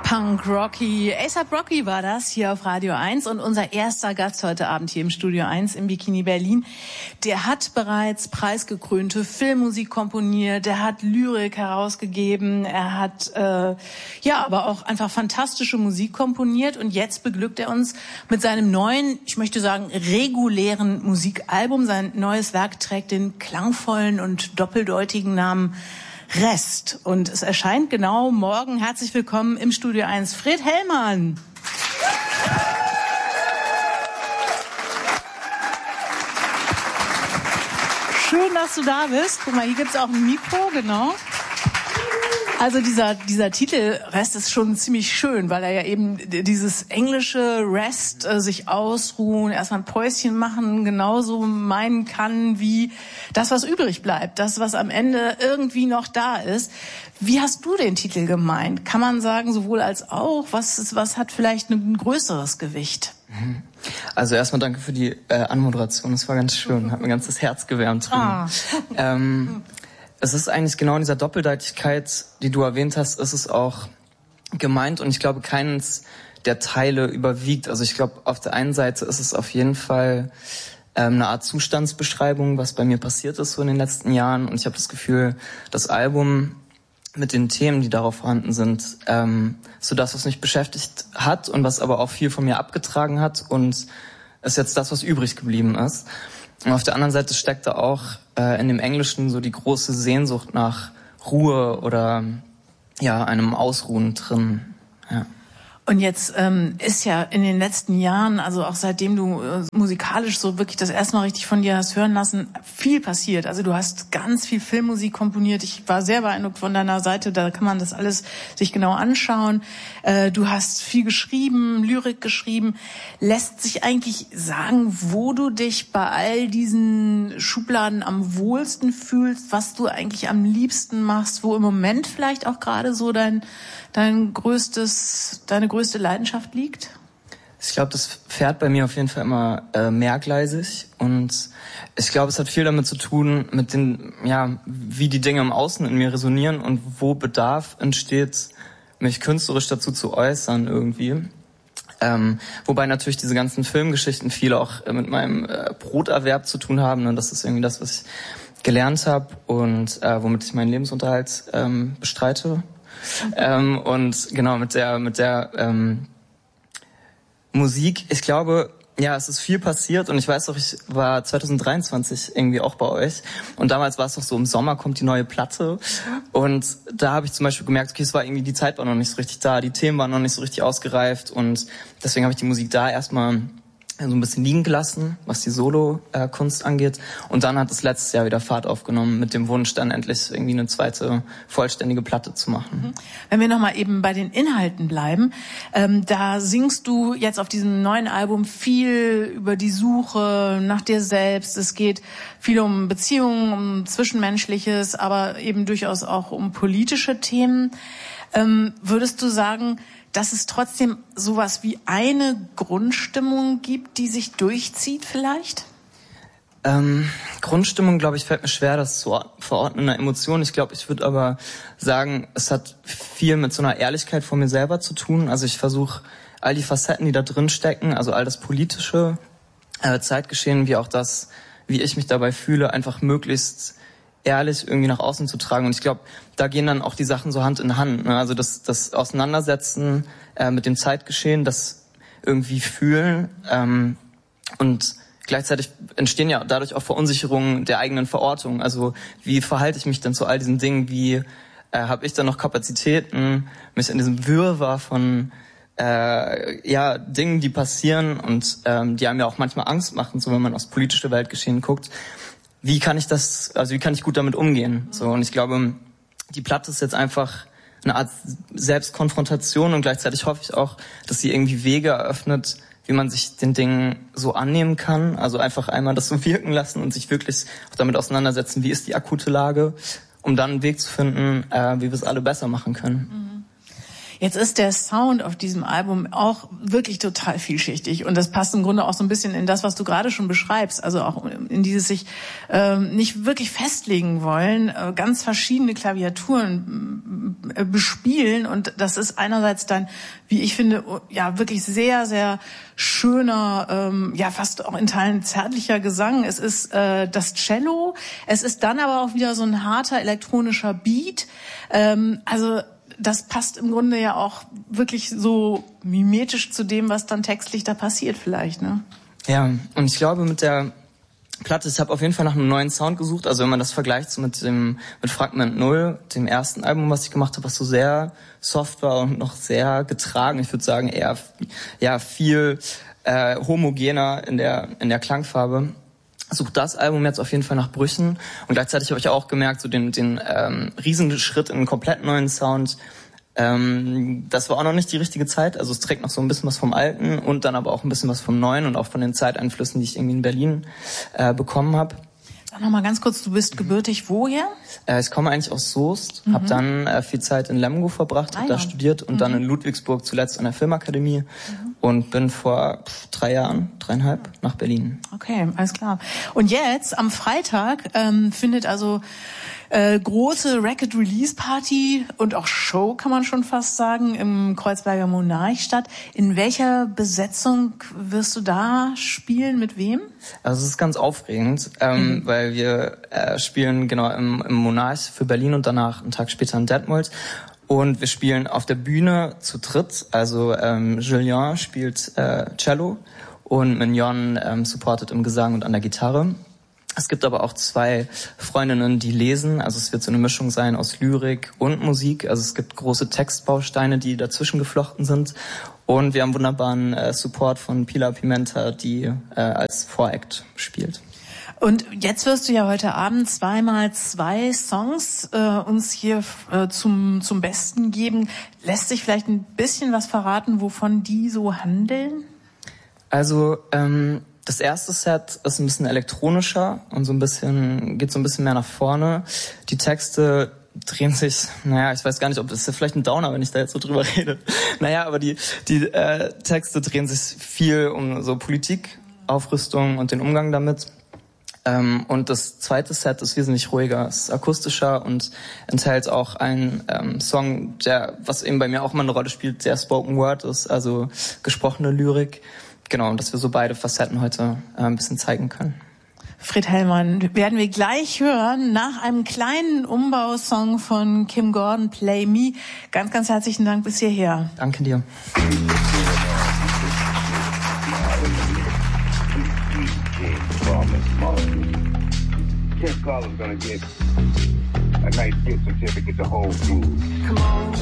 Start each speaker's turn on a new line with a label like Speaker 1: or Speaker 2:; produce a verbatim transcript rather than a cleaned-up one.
Speaker 1: Punk Rocky. A$ap Rocky war das hier auf Radio eins und unser erster Gast heute Abend hier im Studio eins im Bikini Berlin. Der hat bereits preisgekrönte Filmmusik komponiert, der hat Lyrik herausgegeben, er hat äh, ja aber auch einfach fantastische Musik komponiert und jetzt beglückt er uns mit seinem neuen, ich möchte sagen regulären Musikalbum. Sein neues Werk trägt den klangvollen und doppeldeutigen Namen Rest. Und es erscheint genau morgen. Herzlich willkommen im Studio eins, Fred Hellmann. Schön, dass du da bist. Guck mal, hier gibt's auch ein Mikro, genau. Also dieser dieser Titel Rest ist schon ziemlich schön, weil er ja eben dieses englische Rest, äh, sich ausruhen, erstmal ein Päuschen machen, genauso meinen kann wie das, was übrig bleibt, das, was am Ende irgendwie noch da ist. Wie hast du den Titel gemeint? Kann man sagen, sowohl als auch? Was ist, was hat vielleicht ein größeres Gewicht?
Speaker 2: Also erstmal danke für die äh, Anmoderation. Das war ganz schön, hat mir ganz das Herz gewärmt drin. Ah. Ähm, Es ist eigentlich genau in dieser Doppeldeutigkeit, die du erwähnt hast, ist es auch gemeint und ich glaube, keines der Teile überwiegt. Also ich glaube, auf der einen Seite ist es auf jeden Fall ähm, eine Art Zustandsbeschreibung, was bei mir passiert ist so in den letzten Jahren und ich habe das Gefühl, das Album mit den Themen, die darauf vorhanden sind, ähm, so das, was mich beschäftigt hat und was aber auch viel von mir abgetragen hat und ist jetzt das, was übrig geblieben ist. Und auf der anderen Seite steckt da auch äh, in dem Englischen so die große Sehnsucht nach Ruhe oder ja einem Ausruhen drin. Ja.
Speaker 1: Und jetzt ähm, ist ja in den letzten Jahren, also auch seitdem du äh, musikalisch so wirklich das erste Mal richtig von dir hast hören lassen, viel passiert. Also du hast ganz viel Filmmusik komponiert. Ich war sehr beeindruckt von deiner Seite, da kann man das alles sich genau anschauen. Äh, du hast viel geschrieben, Lyrik geschrieben. Lässt sich eigentlich sagen, wo du dich bei all diesen Schubladen am wohlsten fühlst, was du eigentlich am liebsten machst, wo im Moment vielleicht auch gerade so dein dein größtes, deine größte Leidenschaft liegt?
Speaker 2: Ich glaube, das fährt bei mir auf jeden Fall immer äh, mehrgleisig und ich glaube, es hat viel damit zu tun, mit den, ja, wie die Dinge im Außen in mir resonieren und wo Bedarf entsteht, mich künstlerisch dazu zu äußern irgendwie. Ähm, wobei natürlich diese ganzen Filmgeschichten viel auch äh, mit meinem äh, Broterwerb zu tun haben und das ist irgendwie das, was ich gelernt habe und äh, womit ich meinen Lebensunterhalt ähm, bestreite. Ähm, und genau mit der mit der ähm, Musik, ich glaube, ja, es ist viel passiert und ich weiß auch, ich war zwanzig dreiundzwanzig irgendwie auch bei euch und damals war es noch so, im Sommer kommt die neue Platte und da habe ich zum Beispiel gemerkt, okay, es war irgendwie, die Zeit war noch nicht so richtig da, die Themen waren noch nicht so richtig ausgereift und deswegen habe ich die Musik da erstmal so ein bisschen liegen gelassen, was die Solo-Kunst angeht. Und dann hat es letztes Jahr wieder Fahrt aufgenommen mit dem Wunsch, dann endlich irgendwie eine zweite vollständige Platte zu machen.
Speaker 1: Wenn wir nochmal eben bei den Inhalten bleiben, ähm, da singst du jetzt auf diesem neuen Album viel über die Suche nach dir selbst. Es geht viel um Beziehungen, um Zwischenmenschliches, aber eben durchaus auch um politische Themen. Ähm, würdest du sagen, dass es trotzdem sowas wie eine Grundstimmung gibt, die sich durchzieht vielleicht?
Speaker 2: Ähm, Grundstimmung, glaube ich, fällt mir schwer, das zu verorten in einer Emotion. Ich glaube, ich würde aber sagen, es hat viel mit so einer Ehrlichkeit vor mir selber zu tun. Also ich versuche, all die Facetten, die da drin stecken, also all das politische äh, Zeitgeschehen, wie auch das, wie ich mich dabei fühle, einfach möglichst ehrlich irgendwie nach außen zu tragen. Und ich glaube, da gehen dann auch die Sachen so Hand in Hand. Ne? Also das, das Auseinandersetzen äh, mit dem Zeitgeschehen, das irgendwie fühlen ähm, und gleichzeitig entstehen ja dadurch auch Verunsicherungen der eigenen Verortung. Also wie verhalte ich mich denn zu all diesen Dingen? Wie äh, habe ich dann noch Kapazitäten, mich in diesem Wirrwarr von äh, ja Dingen, die passieren und ähm, die einem ja auch manchmal Angst machen, so wenn man aufs politische Weltgeschehen guckt. Wie kann ich das, also wie kann ich gut damit umgehen? So, und ich glaube, die Platte ist jetzt einfach eine Art Selbstkonfrontation und gleichzeitig hoffe ich auch, dass sie irgendwie Wege eröffnet, wie man sich den Dingen so annehmen kann. Also einfach einmal das so wirken lassen und sich wirklich auch damit auseinandersetzen, wie ist die akute Lage, um dann einen Weg zu finden, äh, wie wir es alle besser machen können.
Speaker 1: Jetzt ist der Sound auf diesem Album auch wirklich total vielschichtig und das passt im Grunde auch so ein bisschen in das, was du gerade schon beschreibst, also auch in dieses sich ähm, nicht wirklich festlegen wollen, äh, ganz verschiedene Klaviaturen äh, bespielen. Und das ist einerseits dann, wie ich finde, ja wirklich sehr, sehr schöner, ähm, ja fast auch in Teilen zärtlicher Gesang. Es ist äh, das Cello, es ist dann aber auch wieder so ein harter elektronischer Beat. Ähm, also das passt im Grunde ja auch wirklich so mimetisch zu dem, was dann textlich da passiert vielleicht, ne?
Speaker 2: Ja, und ich glaube mit der Platte, ich habe auf jeden Fall nach einem neuen Sound gesucht, also wenn man das vergleicht so mit dem mit Fragment null, dem ersten Album, was ich gemacht habe, was so sehr soft war und noch sehr getragen, ich würde sagen eher ja viel äh, homogener in der in der Klangfarbe. Sucht das Album jetzt auf jeden Fall nach Brüchen und gleichzeitig habe ich auch gemerkt, so den den ähm, Riesenschritt in einen komplett neuen Sound. Ähm, das war auch noch nicht die richtige Zeit, also es trägt noch so ein bisschen was vom Alten und dann aber auch ein bisschen was vom Neuen und auch von den Zeiteinflüssen, die ich irgendwie in Berlin äh, bekommen habe.
Speaker 1: Sag noch mal ganz kurz, du bist gebürtig woher?
Speaker 2: Äh, ich komme eigentlich aus Soest, mhm. habe dann äh, viel Zeit in Lemgo verbracht, habe ah, ja. da studiert und mhm. dann in Ludwigsburg zuletzt an der Filmakademie mhm. und bin vor pff, drei Jahren, dreieinhalb, nach Berlin.
Speaker 1: Okay, alles klar. Und jetzt, am Freitag, ähm, findet also Äh, große Record-Release-Party und auch Show, kann man schon fast sagen, im Kreuzberger Monarch statt. In welcher Besetzung wirst du da spielen, mit wem?
Speaker 2: Also es ist ganz aufregend, ähm, mhm. weil wir äh, spielen genau im, im Monarch für Berlin und danach einen Tag später in Detmold. Und wir spielen auf der Bühne zu dritt, also ähm, Julien spielt äh, Cello und Mignon ähm, supportet im Gesang und an der Gitarre. Es gibt aber auch zwei Freundinnen, die lesen. Also es wird so eine Mischung sein aus Lyrik und Musik. Also es gibt große Textbausteine, die dazwischen geflochten sind. Und wir haben wunderbaren äh, Support von Pilar Pimenta, die äh, als Voract spielt.
Speaker 1: Und jetzt wirst du ja heute Abend zweimal zwei Songs äh, uns hier äh, zum zum Besten geben. Lässt sich vielleicht ein bisschen was verraten, wovon die so handeln?
Speaker 2: Also ähm, das erste Set ist ein bisschen elektronischer und so ein bisschen geht so ein bisschen mehr nach vorne. Die Texte drehen sich, naja, ich weiß gar nicht, ob das ist vielleicht ein Downer, wenn ich da jetzt so drüber rede. Naja, aber die die äh, Texte drehen sich viel um so Politik, Aufrüstung und den Umgang damit. Ähm, und das zweite Set ist wesentlich ruhiger, ist akustischer und enthält auch einen ähm, Song, der, was eben bei mir auch mal eine Rolle spielt, der Spoken Word ist, also gesprochene Lyrik. Genau, und dass wir so beide Facetten heute äh, ein bisschen zeigen können.
Speaker 1: Fred Hellmann werden wir gleich hören, nach einem kleinen Umbausong von Kim Gordon, Play Me. Ganz, ganz herzlichen Dank bis hierher.
Speaker 2: Danke dir. Tim Collins gonna get a nice gift certificate to Whole Foods. Come on.